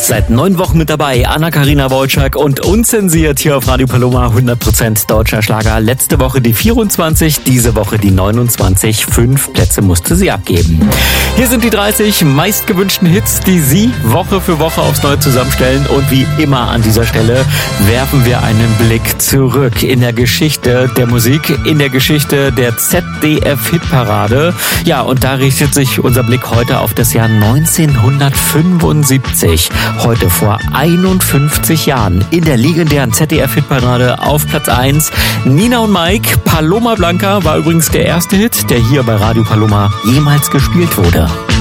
Seit 9 Wochen mit dabei, Anna-Karina Wojcik und unzensiert hier auf Radio Paloma, 100% deutscher Schlager. Letzte Woche die 24, diese Woche die 29. 5 Plätze musste sie abgeben. Hier sind die 30 meistgewünschten Hits, die Sie Woche für Woche aufs Neue zusammenstellen. Und wie immer an dieser Stelle werfen wir einen Blick zurück in der Geschichte der Musik, in der Geschichte der ZDF-Hitparade. Ja, und da richtet sich unser Blick heute auf das Jahr 1975. Heute vor 51 Jahren in der legendären ZDF-Hitparade auf Platz 1. Nina und Mike, Paloma Blanca war übrigens der erste Hit, der hier bei Radio Paloma jemals gespielt wurde.